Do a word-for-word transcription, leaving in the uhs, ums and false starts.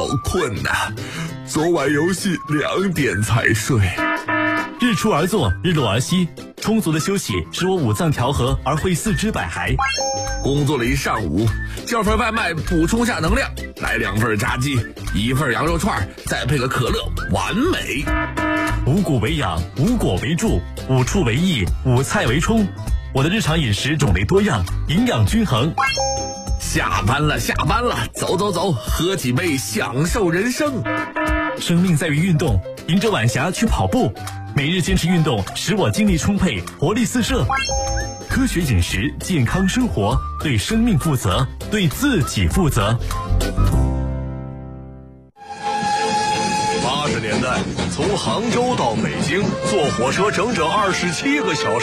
困呐、昨晚游戏两点才睡。 日出而作，日落而息，充足的休息使我五脏调和而会四肢百骸。 工作了一上午，叫份外卖补充下能量，来两份炸鸡，一份羊肉串，再配个可乐，完美。 五谷为养，五果为助，五畜为益，五菜为充。我的日常饮食种类多样，营养均衡。 下班了，下班了，走走走，喝几杯，享受人生。 生命在于运动，迎着晚霞去跑步，每日坚持运动，使我精力充沛，活力四射。科学饮食，健康生活，对生命负责，对自己负责。 八十年代，从杭州到北京，坐火车整整二十七个小时。